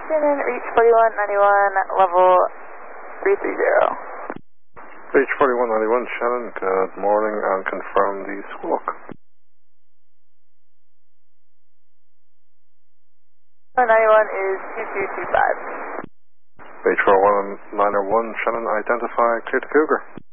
Shannon, reach 4191, level 330. Reach 4191, Shannon, good morning, and confirm the squawk. 91 is 2225. Reach 4191, Shannon, identify, clear to Cougar.